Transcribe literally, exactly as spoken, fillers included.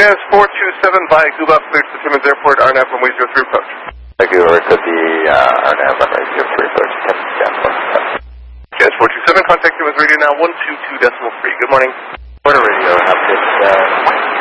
Jazz four two seven by Google, clear to Timmins Airport, R N A V runway zero three approach. Thank you, over to the uh, R N A V runway zero three approach. Jazz four two seven, contact Timmins radio now one two two decimal three. Good morning. Order radio, have this, uh,